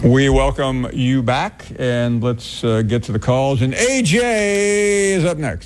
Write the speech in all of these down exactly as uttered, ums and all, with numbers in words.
We welcome you back, and let's uh, get to the calls. And A J is up next.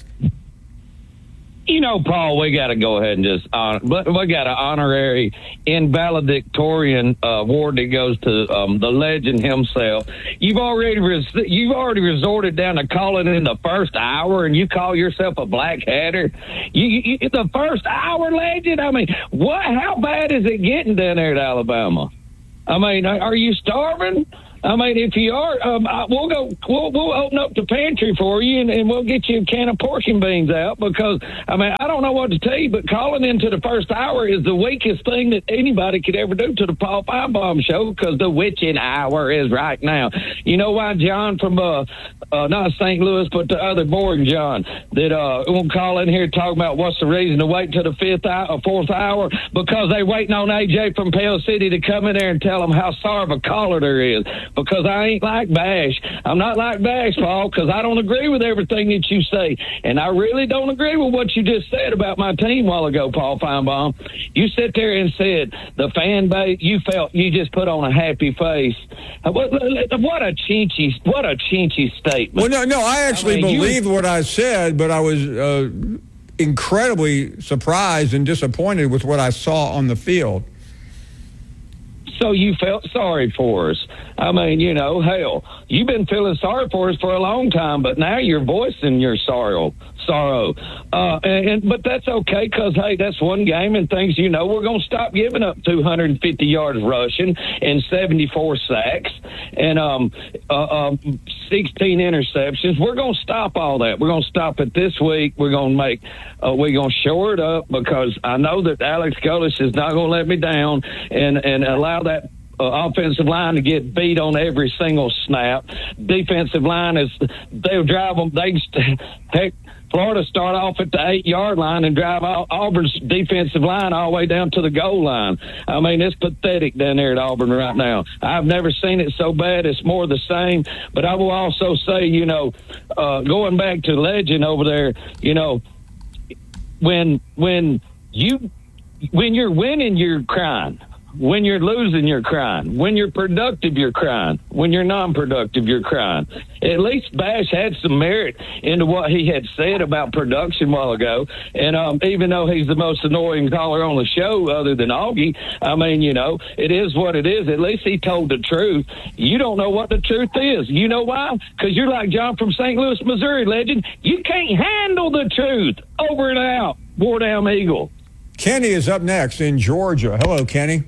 You know, Paul, we got to go ahead and just honor, but we got an honorary invaledictorian uh, award that goes to um, the legend himself. You've already res- you've already resorted down to calling in the first hour, and you call yourself a black hatter. You, you, the first hour legend. I mean, what? How bad is it getting down there at Alabama? I mean, are you starving? I mean, if you are, um, I, we'll go. We'll, we'll open up the pantry for you, and, and we'll get you a can of pork and beans out. Because I mean, I don't know what to tell you, but calling into the first hour is the weakest thing that anybody could ever do to the Paul Feinbaum show. Because the witching hour is right now. You know why, John from uh, uh not Saint Louis, but the other boring John that uh won't call in here talking about what's the reason to wait till the fifth hour, fourth hour? Because they waiting on A J from Pale City to come in there and tell them how sorry of a caller there is. Because I ain't like Bash. I'm not like Bash, Paul, because I don't agree with everything that you say. And I really don't agree with what you just said about my team a while ago, Paul Feinbaum. You sit there and said the fan base, you felt you just put on a happy face. What, what a chinchy, what a chinchy statement. Well, no, no, I actually I mean, believed you, what I said, but I was uh, incredibly surprised and disappointed with what I saw on the field. So you felt sorry for us. I mean, you know, hell, you've been feeling sorry for us for a long time, but now you're voicing your sorrow. Sorrow, uh, and, and but that's okay because hey, that's one game and things. You know, we're gonna stop giving up two hundred fifty yards rushing and seventy-four sacks and um, uh, um, sixteen interceptions. We're gonna stop all that. We're gonna stop it this week. We're gonna make. Uh, we're gonna shore it up because I know that Alex Golesh is not gonna let me down and and allow that. Uh, offensive line to get beat on every single snap. Defensive line is they'll drive them. They heck, Florida start off at the eight-yard line and drive Auburn's defensive line all the way down to the goal line. I mean, it's pathetic down there at Auburn right now. I've never seen it so bad. It's more the same. But I will also say, you know, uh, going back to legend over there, you know, when when you when you're winning, you're crying. When you're losing, you're crying. When you're productive, you're crying. When you're non-productive, you're crying. At least Bash had some merit into what he had said about production a while ago. And um, even though he's the most annoying caller on the show other than Augie, I mean, you know, it is what it is. At least he told the truth. You don't know what the truth is. You know why? Because you're like John from Saint Louis, Missouri, legend. You can't handle the truth. Over and out. War down Eagle. Kenny is up next in Georgia. Hello, Kenny.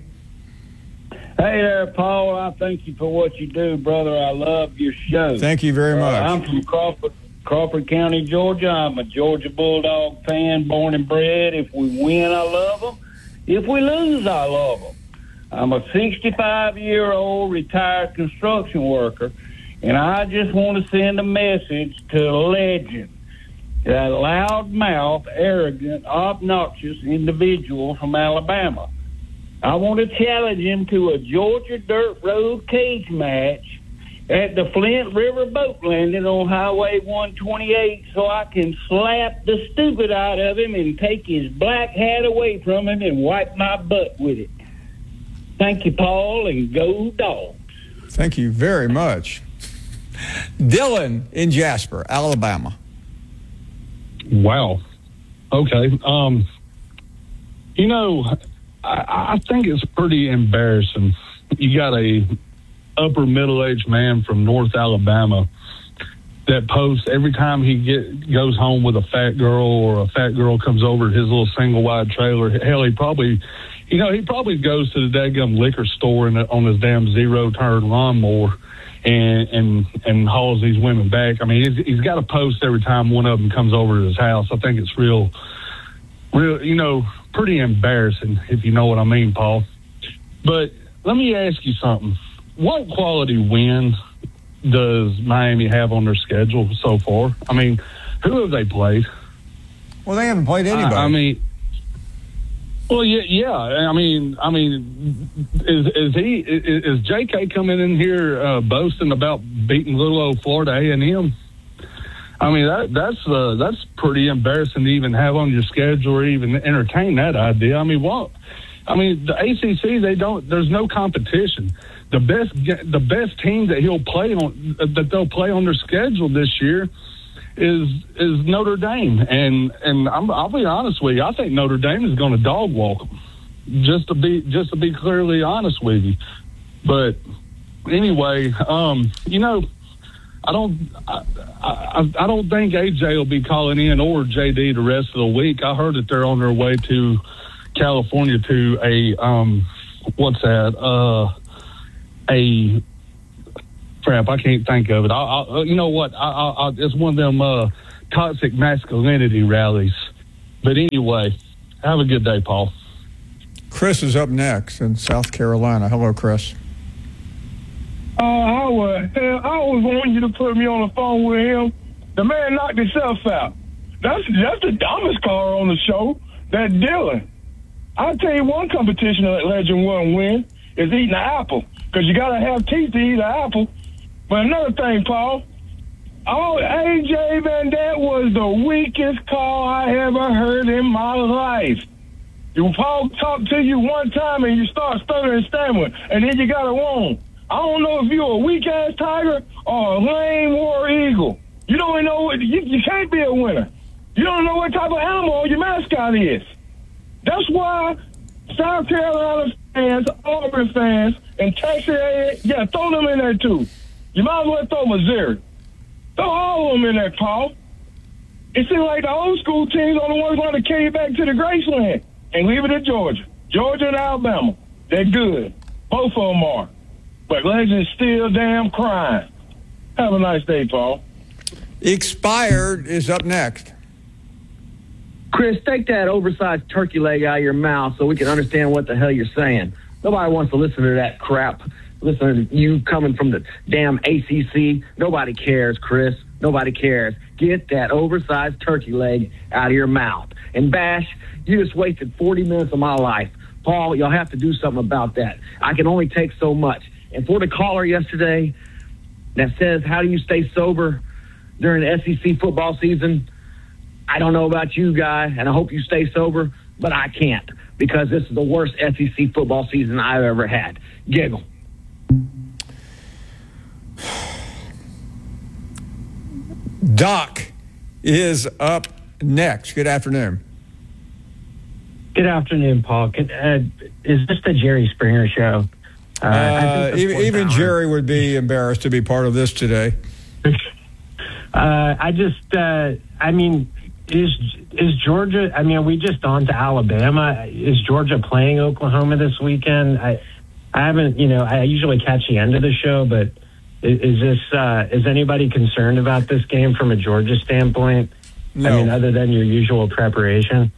Hey there, Paul. I thank you for what you do, brother. I love your show. Thank you very much. Uh, I'm from Crawford, Crawford County, Georgia. I'm a Georgia Bulldog fan, born and bred. If we win, I love them. If we lose, I love them. I'm a sixty-five-year-old retired construction worker, and I just want to send a message to a legend, that loudmouth, arrogant, obnoxious individual from Alabama. I want to challenge him to a Georgia Dirt Road cage match at the Flint River Boat Landing on Highway one twenty-eight so I can slap the stupid out of him and take his black hat away from him and wipe my butt with it. Thank you, Paul, and go Dogs. Thank you very much. Dylan in Jasper, Alabama. Wow. Okay. Um, you know... I, I think it's pretty embarrassing. You got a upper middle-aged man from North Alabama that posts every time he get goes home with a fat girl or a fat girl comes over to his little single-wide trailer. Hell, he probably, you know, he probably goes to the daggum liquor store and on his damn zero-turn lawnmower and and and hauls these women back. I mean, he's, he's got to post every time one of them comes over to his house. I think it's real, real, you know, pretty embarrassing, if you know what I mean, Paul. But let me ask you something. What quality win does Miami have on their schedule so far? I mean, who have they played? Well, they haven't played anybody. I, I mean, well, yeah, yeah. I mean, I mean, is is he is, is J K coming in here uh, boasting about beating little old Florida A and M? I mean, that, that's uh, that's pretty embarrassing to even have on your schedule or even entertain that idea. I mean, what? I mean, the A C C, they don't. There's no competition. The best, the best team that he'll play on, that they'll play on their schedule this year, is is Notre Dame. And and I'm, I'll be honest with you, I think Notre Dame is going to dog walk them. Just to be just to be clearly honest with you. But anyway, um, you know, I don't I, I, I don't think A J will be calling in or J D the rest of the week. I heard that they're on their way to California to a um, what's that? Uh, a crap. I can't think of it. I, I, you know what? I, I, it's one of them uh, toxic masculinity rallies. But anyway, have a good day, Paul. Chris is up next in South Carolina. Hello, Chris. Uh, I was, I was wanting you to put me on the phone with him. The man knocked himself out. That's that's the dumbest caller on the show. That Dylan. I'll tell you one competition that Legend won't win is eating an apple, because you got to have teeth to eat an apple. But another thing, Paul, oh, A J Van Dant was the weakest call I ever heard in my life. You Paul talk to you one time and you start stuttering and stammering, and then you got it wrong. I don't know if you're a weak-ass tiger or a lame war eagle. You don't even know what, you, you can't be a winner. You don't know what type of animal your mascot is. That's why South Carolina fans, Auburn fans, and Texas, yeah, throw them in there too. You might as well throw Missouri. Throw all of them in there, Paul. It seems like the old school teams are the ones going to carry you back to the Graceland and leave it at Georgia. Georgia and Alabama, they're good. Both of them are. But Legend's still damn crying. Have a nice day, Paul. Expired is up next. Chris, take that oversized turkey leg out of your mouth so we can understand what the hell you're saying. Nobody wants to listen to that crap. Listen to you coming from the damn A C C. Nobody cares, Chris. Nobody cares. Get that oversized turkey leg out of your mouth. And Bash, you just wasted forty minutes of my life. Paul, you'll have to do something about that. I can only take so much. And for the caller yesterday that says, how do you stay sober during the S E C football season? I don't know about you, guy, and I hope you stay sober, but I can't, because this is the worst S E C football season I've ever had. Giggle. Doc is up next. Good afternoon. Good afternoon, Paul. Can, uh, is this the Jerry Springer show? Uh, uh, even even Jerry would be embarrassed to be part of this today. uh, I just, uh, I mean, is is Georgia? I mean, are we just on to Alabama? Is Georgia playing Oklahoma this weekend? I, I haven't, you know, I usually catch the end of the show, but is, is this? Uh, is anybody concerned about this game from a Georgia standpoint? No. I mean, other than your usual preparation.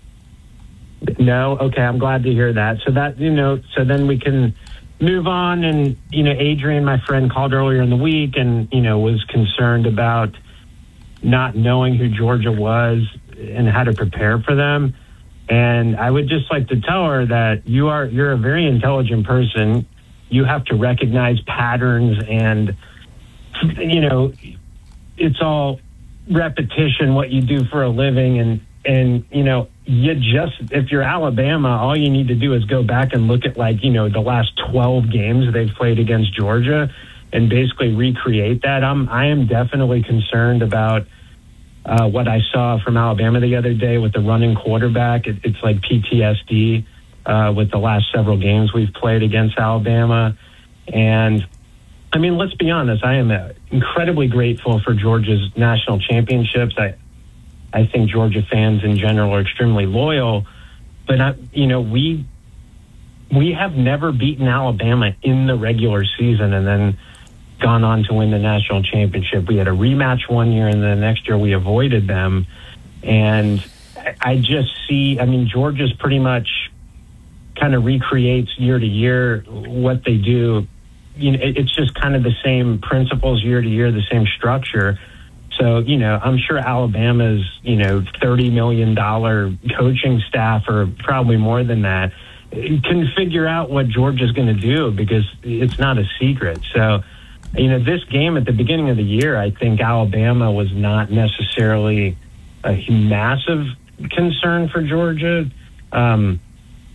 No, okay, I'm glad to hear that. So that, you know, so then we can move on. And, you know, Adrian, my friend, called earlier in the week and, you know, was concerned about not knowing who Georgia was and how to prepare for them. And I would just like to tell her that you are, you're a very intelligent person. You have to recognize patterns and, you know, it's all repetition, what you do for a living. And, and, you know, you just, if you're Alabama, all you need to do is go back and look at, like, you know, the last twelve games they've played against Georgia and basically recreate that. I'm, I am definitely concerned about uh, what I saw from Alabama the other day with the running quarterback. It, it's like P T S D uh, with the last several games we've played against Alabama. And, I mean, let's be honest, I am uh, incredibly grateful for Georgia's national championships. I, I think Georgia fans in general are extremely loyal, but I, you know, we we have never beaten Alabama in the regular season and then gone on to win the national championship. We had a rematch one year, and then the next year we avoided them. And I just see, I mean, Georgia's pretty much kind of recreates year to year what they do. You know, it's just kind of the same principles year to year, the same structure. So, you know, I'm sure Alabama's, you know, thirty million dollars coaching staff, or probably more than that, can figure out what Georgia's going to do, because it's not a secret. So, you know, this game at the beginning of the year, I think Alabama was not necessarily a massive concern for Georgia. Um,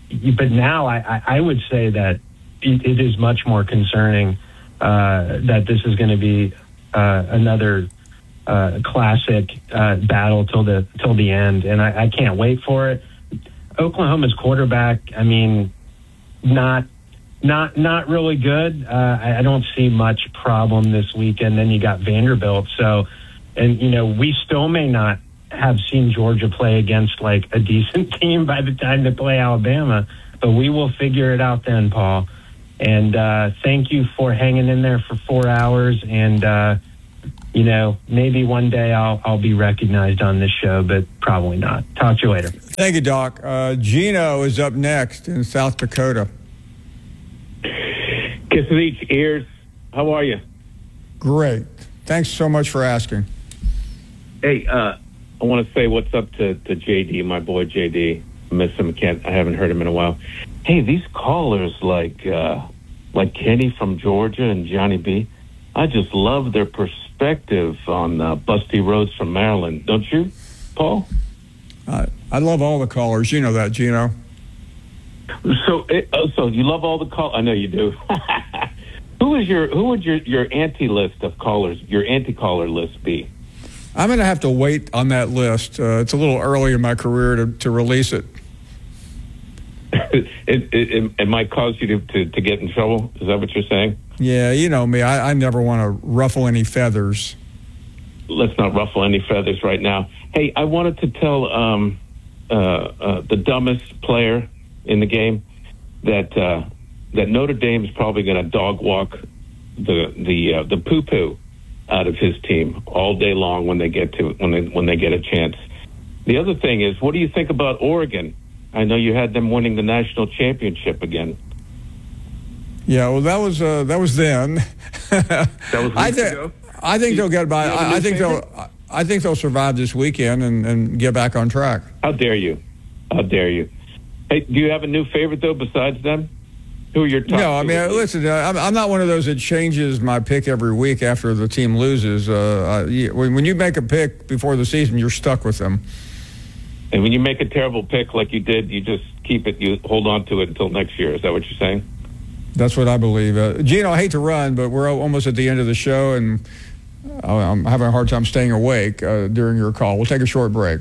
but now I, I, I would say that it, it is much more concerning uh, that this is going to be uh, another uh, classic uh, battle till the till the end, and I, I can't wait for it. Oklahoma's quarterback, I mean, not not not really good. Uh, I, I don't see much problem this weekend. Then you got Vanderbilt, so and you know we still may not have seen Georgia play against like a decent team by the time they play Alabama, but we will figure it out then, Paul. And uh, thank you for hanging in there for four hours. And uh, you know, maybe one day I'll I'll be recognized on this show, but probably not. Talk to you later. Thank you, Doc. Uh, Gino is up next in South Dakota. Kiss of each ears. How are you? Great. Thanks so much for asking. Hey, uh, I want to say what's up to, to J D, my boy J D. I miss him. Can't, I haven't heard him in a while. Hey, these callers like uh, like Kenny from Georgia and Johnny B, I just love their perspective on uh, Busty Rhodes from Maryland. Don't you, Paul? Uh, I love all the callers. You know that, Gino. So, uh, so you love all the call? I know you do. Who is your who would your, your anti list of callers? Your anti caller list be? I'm going to have to wait on that list. Uh, it's a little early in my career to, to release it. it, it, it. It might cause you to, to, to get in trouble. Is that what you're saying? Yeah, you know me. I, I never want to ruffle any feathers. Let's not ruffle any feathers right now. Hey, I wanted to tell um, uh, uh, the dumbest player in the game that uh, that Notre Dame is probably going to dog walk the the uh, the poo poo out of his team all day long when they get to when they when they get a chance. The other thing is, what do you think about Oregon? I know you had them winning the national championship again. Yeah, well, that was uh, that was then. That was weeks I th- ago. I think they'll get by. I, I think favorite? they'll. I think they'll survive this weekend and, and get back on track. How dare you? How dare you? Hey, do you have a new favorite though besides them? Who are your top? No, I mean, uh, listen, uh, I'm, I'm not one of those that changes my pick every week after the team loses. Uh, I, when, when you make a pick before the season, you're stuck with them. And when you make a terrible pick like you did, you just keep it. You hold on to it until next year. Is that what you're saying? That's what I believe. Uh, Gino, I hate to run, but we're almost at the end of the show, and I'm having a hard time staying awake uh, during your call. We'll take a short break.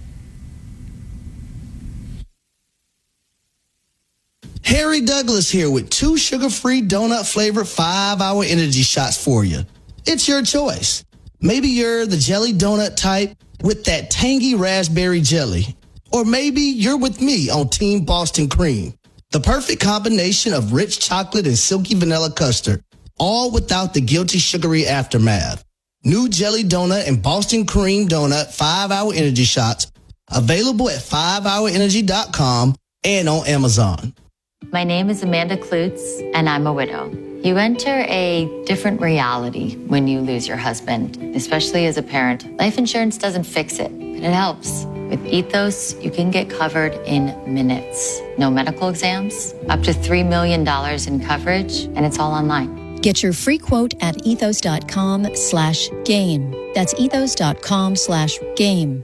Harry Douglas here with two sugar-free donut-flavored five-hour energy shots for you. It's your choice. Maybe you're the jelly donut type with that tangy raspberry jelly. Or maybe you're with me on Team Boston Cream, the perfect combination of rich chocolate and silky vanilla custard, all without the guilty sugary aftermath. New jelly donut and Boston Cream donut five-hour energy shots available at five hour energy dot com and on Amazon. My name is Amanda Klutz, and I'm a widow. You enter a different reality when you lose your husband, especially as a parent. Life insurance doesn't fix it, but it helps. With Ethos, you can get covered in minutes. No medical exams, up to three million dollars in coverage, and it's all online. Get your free quote at ethos.com slash game. That's ethos.com slash game.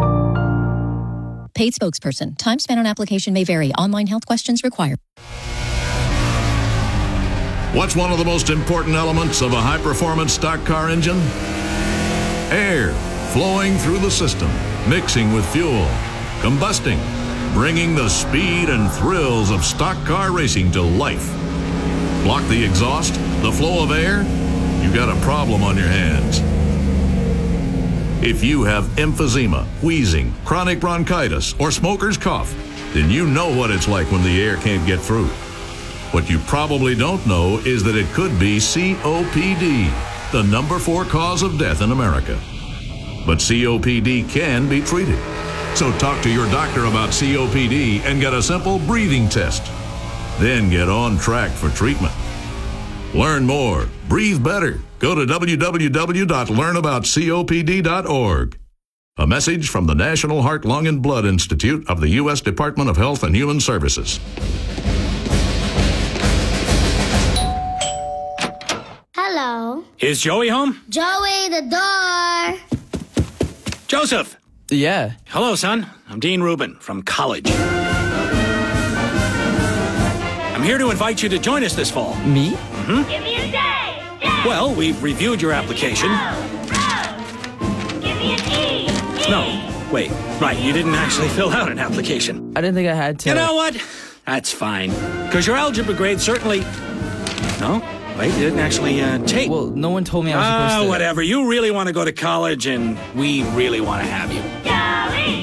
Paid spokesperson. Time spent on application may vary. Online health questions required. What's one of the most important elements of a high-performance stock car engine? Air flowing through the system, mixing with fuel, combusting, bringing the speed and thrills of stock car racing to life. Block the exhaust, the flow of air, you got a problem on your hands. If you have emphysema, wheezing, chronic bronchitis, or smoker's cough, then you know what it's like when the air can't get through. What you probably don't know is that it could be C O P D, the number four cause of death in America. But C O P D can be treated. So talk to your doctor about C O P D and get a simple breathing test. Then get on track for treatment. Learn more. Breathe better. Go to w w w dot learn about c o p d dot org. A message from the National Heart, Lung, and Blood Institute of the U S Department of Health and Human Services. Hello. Is Joey home? Joey, the door. Joseph. Yeah. Hello, son. I'm Dean Rubin from college. I'm here to invite you to join us this fall. Me? Mm-hmm. Give me a day. Day. Well, we've reviewed your application. Rose. Rose. Give me an E. E. No, wait. Right, you didn't actually fill out an application. I didn't think I had to. You know what? That's fine. Because your algebra grade certainly... No? Wait, you didn't actually uh, take... Well, no one told me I was supposed Ah, to... whatever. You really want to go to college, and we really want to have you. Joey.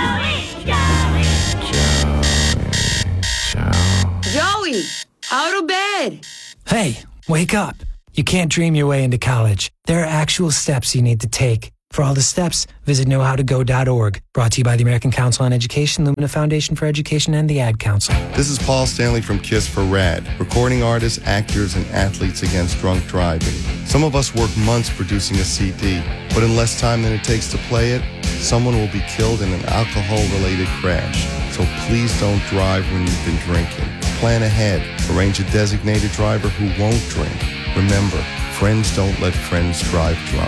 Joey. Joey. Joey, out of bed. Hey, wake up. You can't dream your way into college. There are actual steps you need to take. For all the steps, visit know how to go dot org. Brought to you by the American Council on Education, Lumina Foundation for Education, and the Ad Council. This is Paul Stanley from KISS for RAD, recording artists, actors, and athletes against drunk driving. Some of us work months producing a C D, but in less time than it takes to play it, someone will be killed in an alcohol-related crash. So please don't drive when you've been drinking. Plan ahead. Arrange a designated driver who won't drink. Remember, friends don't let friends drive drunk.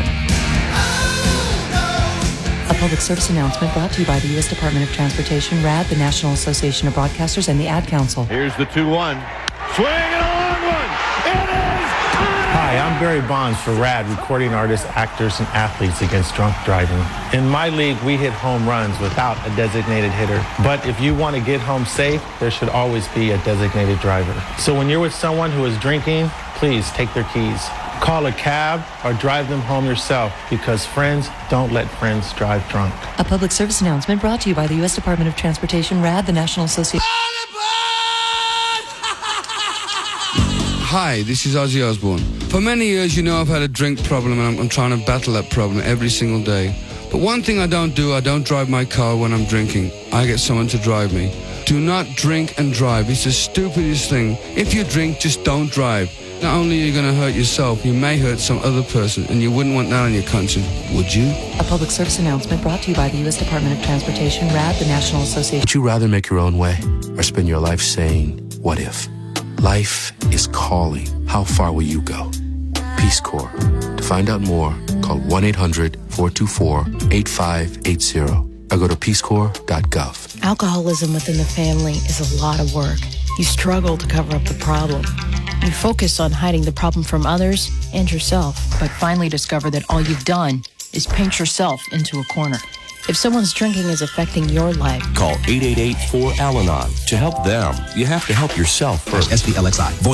A public service announcement brought to you by the U S Department of Transportation, RAD, the National Association of Broadcasters, and the Ad Council. Here's the two one. Swing and a long one. It is. Hi, I'm Barry Bonds for RAD, recording artists, actors, and athletes against drunk driving. In my league, we hit home runs without a designated hitter. But if you want to get home safe, there should always be a designated driver. So when you're with someone who is drinking, please take their keys. Call a cab or drive them home yourself, because friends don't let friends drive drunk. A public service announcement brought to you by the U S Department of Transportation, RAD, the National Association. Hi, this is Ozzy Osbourne. For many years, you know I've had a drink problem, and I'm, I'm trying to battle that problem every single day. But one thing I don't do, I don't drive my car when I'm drinking. I get someone to drive me. Do not drink and drive. It's the stupidest thing. If you drink, just don't drive. Not only are you going to hurt yourself, you may hurt some other person, and you wouldn't want that on your conscience, would you? A public service announcement brought to you by the U S Department of Transportation, RAD, the National Association. Would you rather make your own way or spend your life saying, what if? Life is calling. How far will you go? Peace Corps. To find out more, call one eight hundred four two four eight five eight zero or go to peace corps dot gov. Alcoholism within the family is a lot of work. You struggle to cover up the problem. You focus on hiding the problem from others and yourself, but finally discover that all you've done is paint yourself into a corner. If someone's drinking is affecting your life, call eight eight eight four Al Anon. To help them, you have to help yourself first. S B L X I. Voice